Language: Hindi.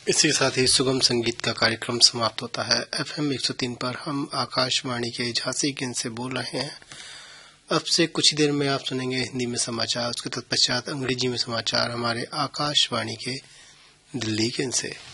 इसी के साथ ही सुगम संगीत का कार्यक्रम समाप्त होता है। FM 103 पर हम आकाशवाणी के झांसी केंद्र से बोल रहे हैं। अब से कुछ देर में आप सुनेंगे हिंदी में समाचार, उसके तत्पश्चात अंग्रेजी में समाचार हमारे आकाशवाणी के दिल्ली केंद्र से।